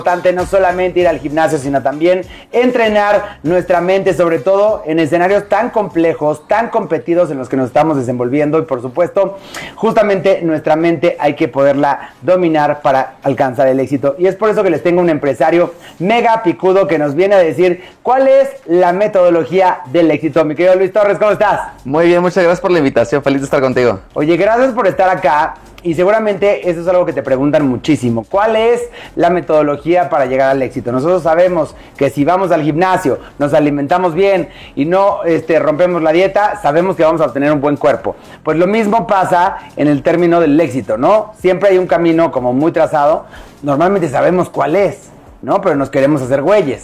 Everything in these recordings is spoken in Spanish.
Importante no solamente ir al gimnasio, sino también entrenar nuestra mente, sobre todo en escenarios tan complejos, tan competidos en los que nos estamos desenvolviendo, y por supuesto, justamente nuestra mente hay que poderla dominar para alcanzar el éxito. Y es por eso que les tengo un empresario mega picudo que nos viene a decir cuál es la metodología del éxito. Mi querido Luis Torres, ¿cómo estás? Muy bien, muchas gracias por la invitación, feliz de estar contigo. Oye, gracias por estar acá. Y seguramente eso es algo que te preguntan muchísimo. ¿Cuál es la metodología para llegar al éxito? Nosotros sabemos que si vamos al gimnasio, nos alimentamos bien y no rompemos la dieta, sabemos que vamos a obtener un buen cuerpo. Pues lo mismo pasa en el término del éxito, ¿no? Siempre hay un camino como muy trazado. Normalmente sabemos cuál es, ¿no? Pero nos queremos hacer güeyes.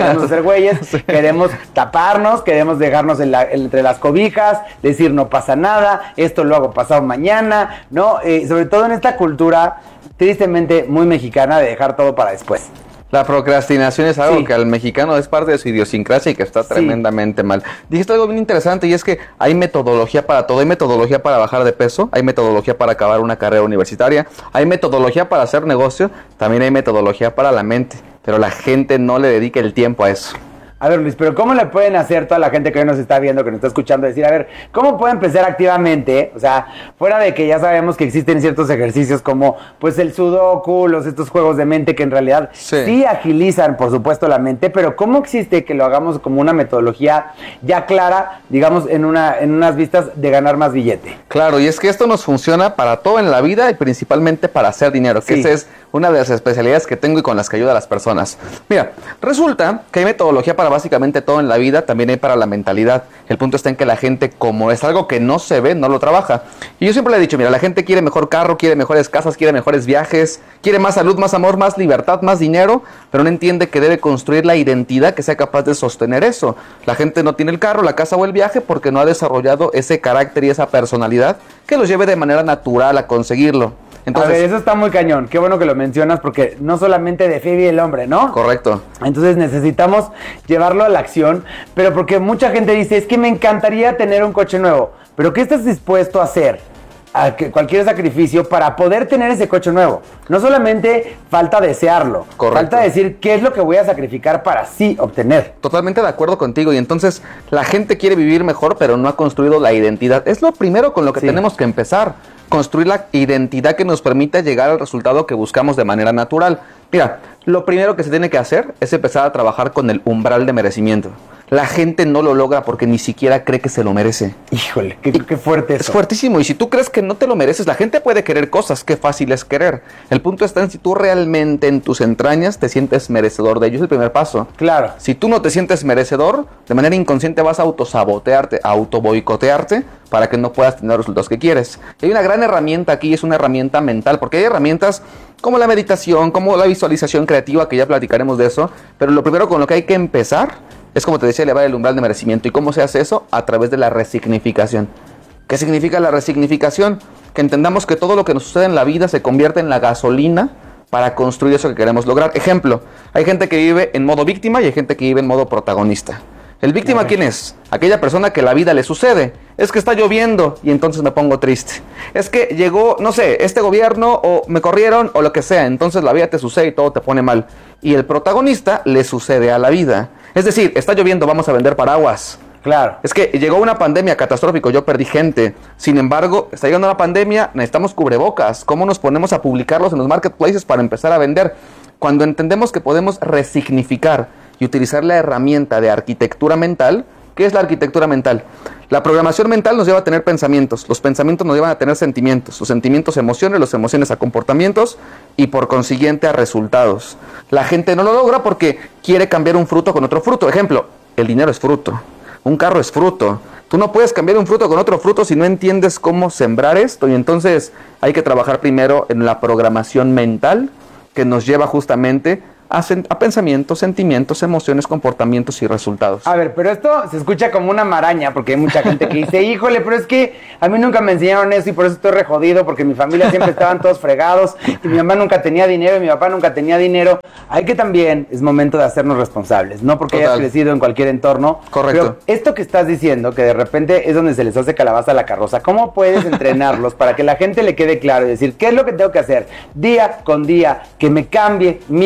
Sí. Queremos taparnos, queremos dejarnos entre las cobijas, decir no pasa nada, esto lo hago pasado mañana, ¿no? Sobre todo en esta cultura, tristemente, muy mexicana, de dejar todo para después. La procrastinación es algo que al mexicano es parte de su idiosincrasia y que está tremendamente mal. Dijiste algo bien interesante y es que hay metodología para todo. Hay metodología para bajar de peso, hay metodología para acabar una carrera universitaria, hay metodología para hacer negocio, también hay metodología para la mente. Pero la gente no le dedica el tiempo a eso. A ver, Luis, pero ¿cómo le pueden hacer toda la gente que hoy nos está viendo, que nos está escuchando, decir, a ver, ¿cómo puedo empezar activamente? O sea, fuera de que ya sabemos que existen ciertos ejercicios como, pues, el sudoku, estos juegos de mente que en realidad sí agilizan, por supuesto, la mente, pero ¿cómo existe que lo hagamos como una metodología ya clara, digamos, en unas vistas de ganar más billete? Claro, y es que esto nos funciona para todo en la vida y principalmente para hacer dinero, que esa es una de las especialidades que tengo y con las que ayuda a las personas. Mira, resulta que hay metodología para básicamente todo en la vida, también hay para la mentalidad. El punto está en que la gente, como es algo que no se ve, no lo trabaja. Y yo siempre le he dicho, mira, la gente quiere mejor carro, quiere mejores casas, quiere mejores viajes, quiere más salud, más amor, más libertad, más dinero, pero no entiende que debe construir la identidad que sea capaz de sostener eso. La gente no tiene el carro, la casa o el viaje porque no ha desarrollado ese carácter y esa personalidad que los lleve de manera natural a conseguirlo. Entonces, a ver, eso está muy cañón. Qué bueno que lo mencionas porque no solamente de fe vive el hombre, ¿no? Correcto. Entonces necesitamos llevarlo a la acción, pero porque mucha gente dice, es que me encantaría tener un coche nuevo, pero ¿qué estás dispuesto a hacer? A cualquier sacrificio para poder tener ese coche nuevo. No solamente falta desearlo, falta decir qué es lo que voy a sacrificar para sí obtener. Totalmente de acuerdo contigo. Y entonces la gente quiere vivir mejor, pero no ha construido la identidad. Es lo primero con lo que tenemos que empezar. Construir la identidad que nos permita llegar al resultado que buscamos de manera natural. Mira, lo primero que se tiene que hacer es empezar a trabajar con el umbral de merecimiento. La gente no lo logra porque ni siquiera cree que se lo merece. Híjole, qué fuerte eso. Es fuertísimo. Y si tú crees que no te lo mereces, la gente puede querer cosas. Qué fácil es querer. El punto está en si tú realmente en tus entrañas te sientes merecedor de ello. Es el primer paso. Claro. Si tú no te sientes merecedor, de manera inconsciente vas a autosabotearte, a autoboicotearte para que no puedas tener los resultados que quieres. Y hay una gran herramienta aquí, es una herramienta mental, porque hay herramientas como la meditación, como la visualización creativa, que ya platicaremos de eso, pero lo primero con lo que hay que empezar es, como te decía, elevar el umbral de merecimiento. ¿Y cómo se hace eso? A través de la resignificación. ¿Qué significa la resignificación? Que entendamos que todo lo que nos sucede en la vida se convierte en la gasolina para construir eso que queremos lograr. Ejemplo, hay gente que vive en modo víctima y hay gente que vive en modo protagonista. ¿El víctima quién es? Aquella persona que la vida le sucede. Es que está lloviendo y entonces me pongo triste. Es que llegó, no sé, este gobierno o me corrieron o lo que sea. Entonces la vida te sucede y todo te pone mal. Y el protagonista le sucede a la vida. Es decir, está lloviendo, vamos a vender paraguas. Claro. Es que llegó una pandemia catastrófica, yo perdí gente. Sin embargo, está llegando una pandemia, necesitamos cubrebocas. ¿Cómo nos ponemos a publicarlos en los marketplaces para empezar a vender? Cuando entendemos que podemos resignificar y utilizar la herramienta de arquitectura mental. ¿Qué es la arquitectura mental? La programación mental nos lleva a tener pensamientos, los pensamientos nos llevan a tener sentimientos, los sentimientos emociones, los emociones a comportamientos y por consiguiente a resultados. La gente no lo logra porque quiere cambiar un fruto con otro fruto. Ejemplo, el dinero es fruto, un carro es fruto. Tú no puedes cambiar un fruto con otro fruto si no entiendes cómo sembrar esto, y entonces hay que trabajar primero en la programación mental que nos lleva justamente a pensamientos, sentimientos, emociones, comportamientos y resultados. A ver, pero esto se escucha como una maraña, porque hay mucha gente que dice, híjole, pero es que a mí nunca me enseñaron eso y por eso estoy re jodido, porque mi familia siempre estaban todos fregados y mi mamá nunca tenía dinero y mi papá nunca tenía dinero. Hay que también, es momento de hacernos responsables, no porque hayas crecido en cualquier entorno. Correcto. Pero esto que estás diciendo, que de repente es donde se les hace calabaza a la carroza, ¿cómo puedes entrenarlos para que la gente le quede claro y decir, qué es lo que tengo que hacer día con día, que me cambie mi realidad?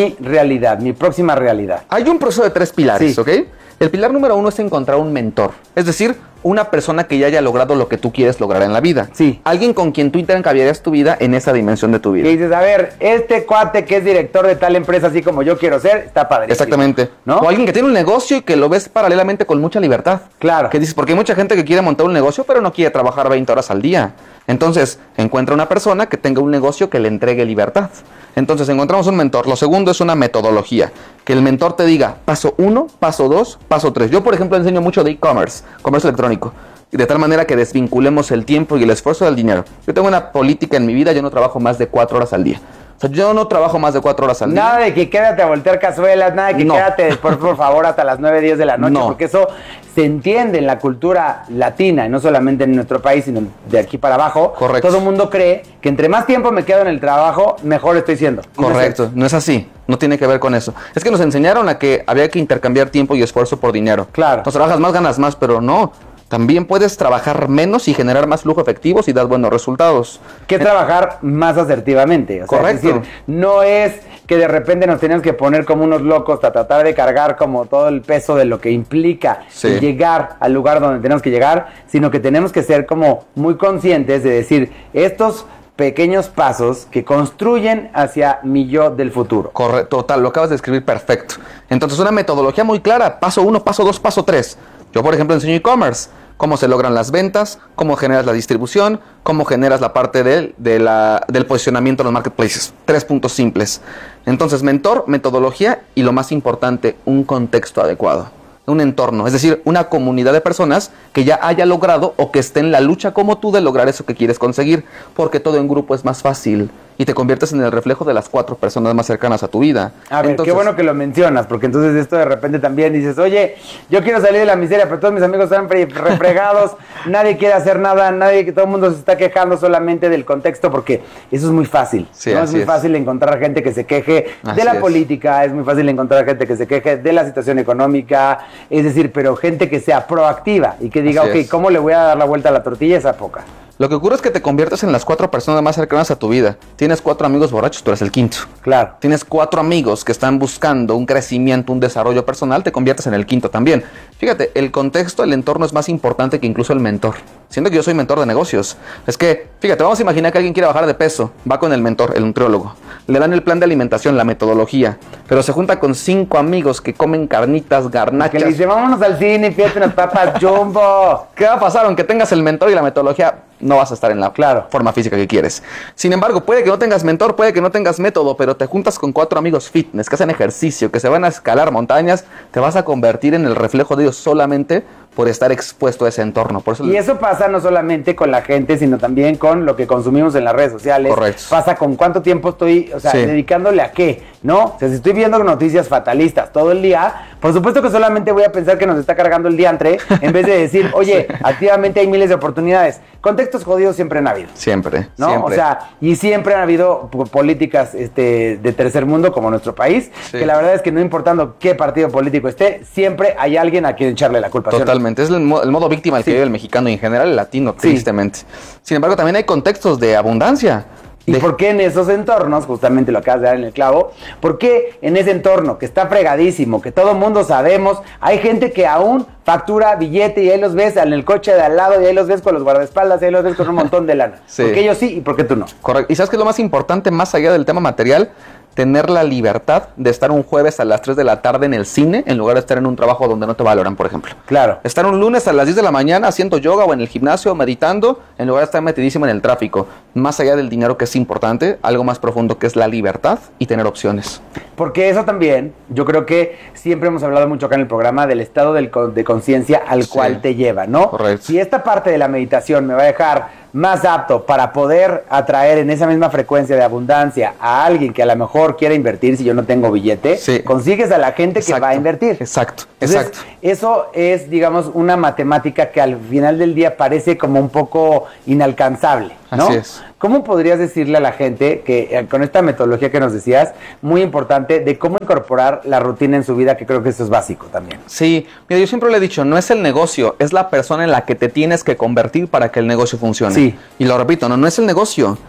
realidad, mi próxima realidad. Hay un proceso de 3 pilares, Sí. ¿ok? El pilar número 1 es encontrar un mentor, es decir, una persona que ya haya logrado lo que tú quieres lograr en la vida. Sí. Alguien con quien tú intercambiarías tu vida en esa dimensión de tu vida. Que dices, a ver, este cuate que es director de tal empresa, así como yo quiero ser, está padrísimo. Exactamente. ¿No? O alguien que tiene un negocio y que lo ves paralelamente con mucha libertad. Claro. Que dices, porque hay mucha gente que quiere montar un negocio, pero no quiere trabajar 20 horas al día. Entonces, encuentra una persona que tenga un negocio que le entregue libertad. Entonces, encontramos un mentor. Lo segundo es una metodología. Que el mentor te diga, paso 1, paso 2, paso 3. Yo, por ejemplo, enseño mucho de e-commerce, comercio electrónico. Y de tal manera que desvinculemos el tiempo y el esfuerzo del dinero. Yo tengo una política en mi vida, yo no trabajo más de 4 horas al día. O sea, yo no trabajo más de 4 horas al día. Nada de que quédate a voltear cazuelas, nada de que No. quédate después, por favor, hasta las 9, 10 de la noche, No. porque eso se entiende en la cultura latina, y no solamente en nuestro país, sino de aquí para abajo. Correcto. Todo el mundo cree que entre más tiempo me quedo en el trabajo, mejor estoy siendo. No es Correcto, cierto. no es así, no tiene que ver con eso. Es que nos enseñaron a que había que intercambiar tiempo y esfuerzo por dinero. Claro. Entonces trabajas más, ganas más, pero no. También puedes trabajar menos y generar más flujo efectivo si das buenos resultados. Que trabajar más asertivamente. O sea, Correcto. es decir, no es que de repente nos tenemos que poner como unos locos a tratar de cargar como todo el peso de lo que implica Sí. llegar al lugar donde tenemos que llegar, sino que tenemos que ser como muy conscientes de decir, estos pequeños pasos que construyen hacia mi yo del futuro. Correcto, total, lo acabas de escribir perfecto. Entonces, una metodología muy clara, paso 1, paso 2, paso 3. Yo, por ejemplo, enseño e-commerce, cómo se logran las ventas, cómo generas la distribución, cómo generas la parte del posicionamiento en los marketplaces. 3 puntos simples. Entonces, mentor, metodología y lo más importante, un contexto adecuado. Un entorno, es decir, una comunidad de personas que ya haya logrado o que esté en la lucha como tú de lograr eso que quieres conseguir, porque todo en grupo es más fácil y te conviertes en el reflejo de las 4 personas más cercanas a tu vida. A ver, qué bueno que lo mencionas, porque entonces esto de repente también dices, oye, yo quiero salir de la miseria, pero todos mis amigos están refregados, nadie quiere hacer nada, todo el mundo se está quejando solamente del contexto, porque eso es muy fácil. Sí, ¿no? Es así muy es. fácil encontrar gente que se queje de Así la es. política, es muy fácil encontrar gente que se queje de la situación económica, es decir, pero gente que sea proactiva y que diga, Así ok, es. ¿cómo le voy a dar la vuelta a la tortilla? Esa poca. Lo que ocurre es que te conviertes en las 4 personas más cercanas a tu vida. Tienes 4 amigos borrachos, tú eres el quinto. Claro. Tienes 4 amigos que están buscando un crecimiento, un desarrollo personal, te conviertes en el quinto también. Fíjate, el contexto, el entorno es más importante que incluso el mentor. Siendo que yo soy mentor de negocios. Es que, fíjate, vamos a imaginar que alguien quiere bajar de peso. Va con el mentor, el nutriólogo. Le dan el plan de alimentación, la metodología. Pero se junta con 5 amigos que comen carnitas, Que garnachas. le dice, vámonos al cine y pídete unas papas Jumbo. ¿Qué va a pasar? Aunque tengas el mentor y la metodología, no vas a estar en la Claro. forma física que quieres. Sin embargo, puede que no tengas mentor, puede que no tengas método, pero te juntas con 4 amigos fitness que hacen ejercicio, que se van a escalar montañas, te vas a convertir en el reflejo de ellos solamente por estar expuesto a ese entorno. Por eso Y eso pasa no solamente con la gente, sino también con lo que consumimos en las redes sociales. Correcto. Pasa con cuánto tiempo estoy, o sea, Sí. dedicándole a qué, ¿no? O sea, si estoy viendo noticias fatalistas todo el día, por supuesto que solamente voy a pensar que nos está cargando el diantre, en vez de decir, oye, activamente hay miles de oportunidades. Contextos jodidos siempre han habido. Siempre, ¿No? siempre. O sea, y siempre han habido políticas de tercer mundo como nuestro país, Sí. que la verdad es que no importando qué partido político esté, siempre hay alguien a quien echarle la culpa. ¿sí o no? Totalmente, es el modo víctima al que Sí. vive el mexicano y en general el latino, Sí. tristemente. Sin embargo, también hay contextos de abundancia. ¿Y De- por qué en esos entornos, justamente lo acabas de dar en el clavo, por qué en ese entorno que está fregadísimo, que todo mundo sabemos, hay gente que aún factura billete y ahí los ves en el coche de al lado y ahí los ves con los guardaespaldas y ahí los ves con un montón de lana? Sí. ¿Por qué ellos sí y por qué tú no? Correcto. ¿Y sabes qué es lo más importante, más allá del tema material? Tener la libertad de estar un jueves a las 3 de la tarde en el cine en lugar de estar en un trabajo donde no te valoran, por ejemplo. Claro. Estar un lunes a las 10 de la mañana haciendo yoga o en el gimnasio meditando en lugar de estar metidísimo en el tráfico. Más allá del dinero, que es importante, algo más profundo que es la libertad y tener opciones. Porque eso también, yo creo que siempre hemos hablado mucho acá en el programa del estado de conciencia al Sí. cual te lleva, ¿no? Correcto. Si esta parte de la meditación me va a dejar más apto para poder atraer en esa misma frecuencia de abundancia a alguien que a lo mejor quiera invertir si yo no tengo billete, Sí. consigues a la gente que Exacto. va a invertir. Exacto, Entonces, exacto. eso es, digamos, una matemática que al final del día parece como un poco inalcanzable, ¿no? Así es. ¿Cómo podrías decirle a la gente que con esta metodología que nos decías, muy importante, de cómo incorporar la rutina en su vida, que creo que eso es básico también? Sí, mira, yo siempre le he dicho, no es el negocio, es la persona en la que te tienes que convertir para que el negocio funcione. Sí. Y lo repito, no es el negocio,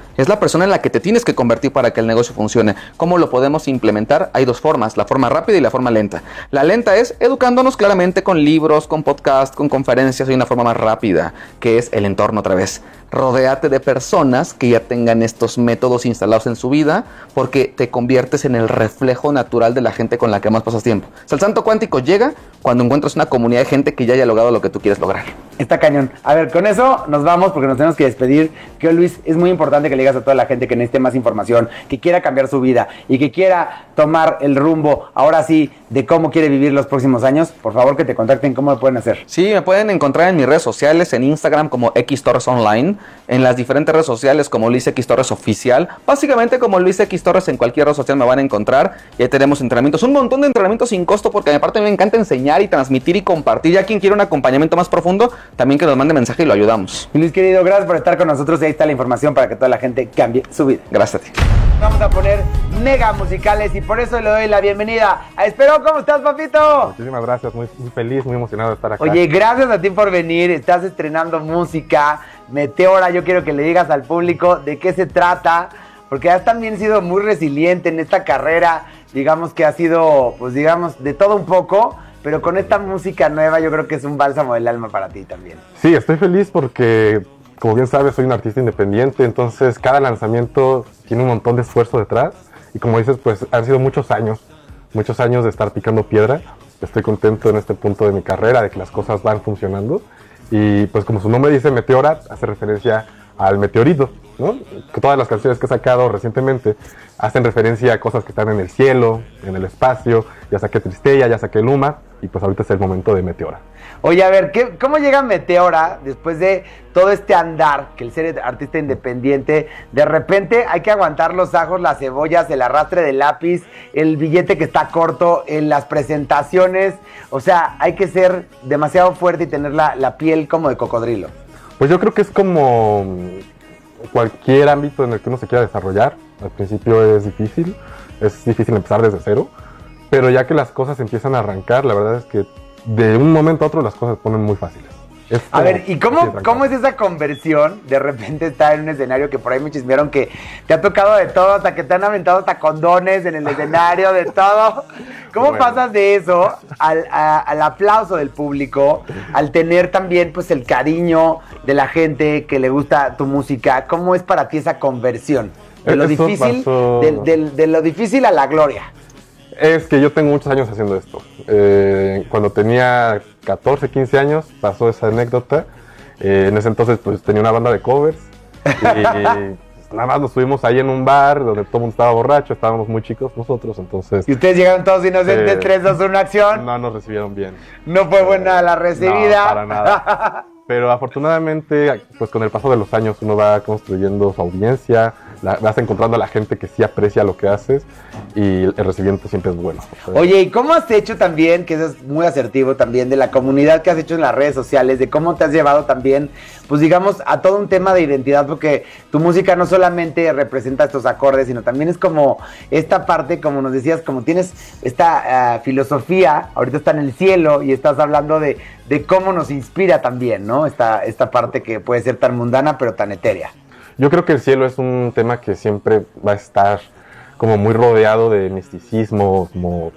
Es la persona en la que te tienes que convertir para que el negocio funcione. ¿Cómo lo podemos implementar? Hay dos formas, la forma rápida y la forma lenta. La lenta es educándonos claramente con libros, con podcasts, con conferencias. Hay una forma más rápida, que es el entorno otra vez. Rodéate de personas que ya tengan estos métodos instalados en su vida, porque te conviertes en el reflejo natural de la gente con la que más pasas tiempo. O sea, el salto cuántico llega cuando encuentras una comunidad de gente que ya haya logrado lo que tú quieres lograr. Está cañón. A ver, con eso nos vamos porque nos tenemos que despedir. Que Luis, es muy importante que le digas a toda la gente que necesite más información, que quiera cambiar su vida y que quiera tomar el rumbo, ahora sí, de cómo quiere vivir los próximos años. Por favor, que te contacten. ¿Cómo lo pueden hacer? Sí, me pueden encontrar en mis redes sociales, en Instagram como X Torres Online, en las diferentes redes sociales como Luis X Torres Oficial, básicamente como Luis X Torres en cualquier red social me van a encontrar. Y ahí tenemos entrenamientos, un montón de entrenamientos sin costo, porque aparte me encanta enseñar y transmitir y compartir. Ya quien quiere un acompañamiento más profundo, también que nos mande mensaje y lo ayudamos. Y Luis querido, gracias por estar con nosotros y ahí está la información para que toda la gente cambie su vida. Gracias a ti. Vamos a poner mega musicales y por eso le doy la bienvenida a Espero. ¿Cómo estás, papito? Muchísimas gracias, muy feliz, muy emocionado de estar acá. Oye, gracias a ti por venir. Estás estrenando música, Meteora. Yo quiero que le digas al público de qué se trata, porque has también sido muy resiliente en esta carrera. Digamos que ha sido, pues digamos, de todo un poco, pero con esta música nueva yo creo que es un bálsamo del alma para ti también. Sí, estoy feliz porque, como bien sabes, soy un artista independiente, entonces cada lanzamiento tiene un montón de esfuerzo detrás. Y como dices, pues han sido muchos años de estar picando piedra. Estoy contento en este punto de mi carrera, de que las cosas van funcionando. Y pues como su nombre dice, Meteora, hace referencia al meteorito, ¿no? Que todas las canciones que he sacado recientemente hacen referencia a cosas que están en el cielo, en el espacio. Ya saqué Tristella, ya saqué Luma, y pues ahorita es el momento de Meteora. Oye, a ver, ¿cómo llega Meteora después de todo este andar, que el ser artista independiente, de repente hay que aguantar los ajos, las cebollas, el arrastre del lápiz, el billete que está corto, en las presentaciones? O sea, hay que ser demasiado fuerte y tener la piel como de cocodrilo. Pues yo creo que es como cualquier ámbito en el que uno se quiera desarrollar. Al principio es difícil empezar desde cero, pero ya que las cosas empiezan a arrancar, la verdad es que de un momento a otro las cosas se ponen muy fáciles. A ver, ¿y cómo es esa conversión? De repente estar en un escenario que por ahí me chismearon que te ha tocado de todo, hasta que te han aventado hasta condones en el escenario, de todo. ¿Cómo pasas de eso al aplauso del público, al tener también pues el cariño de la gente que le gusta tu música? ¿Cómo es para ti esa conversión? De lo difícil, de lo difícil a la gloria. Es que yo tengo muchos años haciendo esto. Cuando tenía 14, 15 años pasó esa anécdota. En ese entonces pues tenía una banda de covers y nada más nos subimos ahí en un bar donde todo el mundo estaba borracho, estábamos muy chicos nosotros, entonces... ¿Y ustedes llegaron todos inocentes, 3, 2, 1, acción? No nos recibieron bien. ¿No fue buena la recibida? No, para nada. Pero afortunadamente, pues con el paso de los años uno va construyendo su audiencia, vas encontrando a la gente que sí aprecia lo que haces y el recibimiento siempre es bueno. Oye, ¿y cómo has hecho también, que eso es muy asertivo también, de la comunidad que has hecho en las redes sociales, de cómo te has llevado también, pues digamos, a todo un tema de identidad? Porque tu música no solamente representa estos acordes, sino también es como esta parte, como nos decías, como tienes esta filosofía, ahorita está en el cielo y estás hablando de cómo nos inspira también, ¿no? Esta parte que puede ser tan mundana pero tan etérea. Yo creo que el cielo es un tema que siempre va a estar como muy rodeado de misticismo, como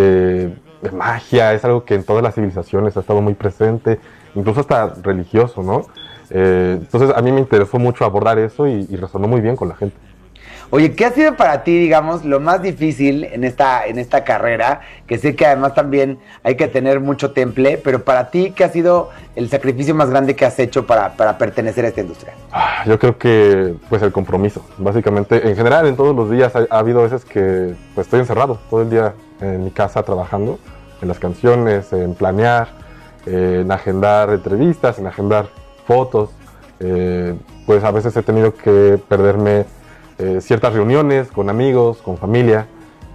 de magia. Es algo que en todas las civilizaciones ha estado muy presente, incluso hasta religioso, ¿no? Entonces a mí me interesó mucho abordar eso y resonó muy bien con la gente. Oye, ¿qué ha sido para ti, digamos, lo más difícil en esta carrera? Que sé que además también hay que tener mucho temple, pero para ti, ¿qué ha sido el sacrificio más grande que has hecho para pertenecer a esta industria? Yo creo que, pues, el compromiso. Básicamente, en general, en todos los días ha habido veces que pues, estoy encerrado todo el día en mi casa trabajando, en las canciones, en planear, en agendar entrevistas, en agendar fotos. Pues a veces he tenido que perderme ciertas reuniones con amigos, con familia.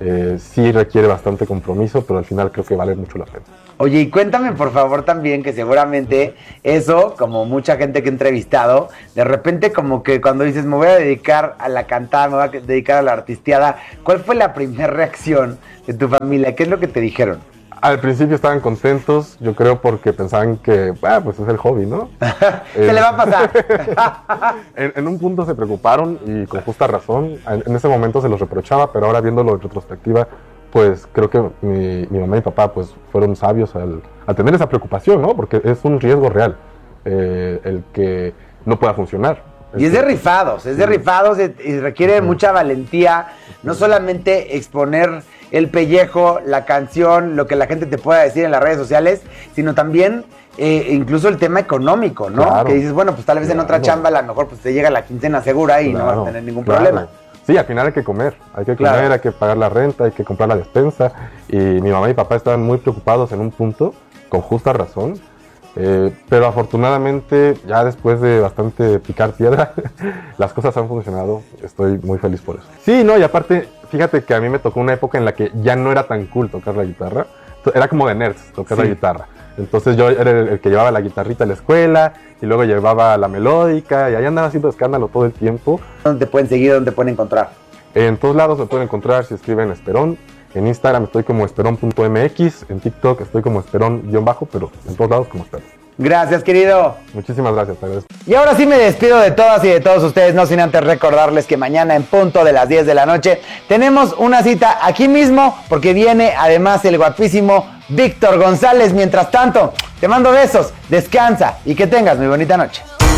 Sí requiere bastante compromiso, pero al final creo que vale mucho la pena. Oye, y cuéntame por favor también, que seguramente eso, como mucha gente que he entrevistado, de repente como que cuando dices me voy a dedicar a la cantada, me voy a dedicar a la artisteada, ¿cuál fue la primera reacción de tu familia? ¿Qué es lo que te dijeron? Al principio estaban contentos, yo creo porque pensaban que, pues es el hobby, ¿no? Se le va a pasar. En un punto se preocuparon y con justa razón. En ese momento se los reprochaba, pero ahora viéndolo en retrospectiva, pues creo que mi mamá y papá pues fueron sabios al tener esa preocupación, ¿no? Porque es un riesgo real el que no pueda funcionar. Y es de rifados y requiere mucha valentía, no solamente exponer el pellejo, la canción, lo que la gente te pueda decir en las redes sociales, sino también incluso el tema económico, ¿no? Claro. Que dices, bueno, pues tal vez en otra chamba a lo mejor pues te llega la quincena segura y no vas a tener ningún problema. Sí, al final hay que comer, hay que pagar la renta, hay que comprar la despensa. Y mi mamá y papá estaban muy preocupados en un punto, con justa razón. Pero afortunadamente, ya después de bastante picar piedra, las cosas han funcionado. Estoy muy feliz por eso. Sí, no, y aparte, fíjate que a mí me tocó una época en la que ya no era tan cool tocar la guitarra. Era como de nerds tocar la guitarra. Entonces yo era el que llevaba la guitarrita a la escuela y luego llevaba la melódica y ahí andaba haciendo escándalo todo el tiempo. ¿Dónde te pueden seguir? ¿Dónde te pueden encontrar? En todos lados me pueden encontrar si escriben Esperón. En Instagram estoy como esperón.mx, en TikTok estoy como esperón_, pero en todos lados como Esperón. Gracias, querido. Muchísimas gracias, te agradezco. Y ahora sí me despido de todas y de todos ustedes, no sin antes recordarles que mañana en punto de las 10 de la noche tenemos una cita aquí mismo, porque viene además el guapísimo Víctor González. Mientras tanto, te mando besos, descansa y que tengas muy bonita noche.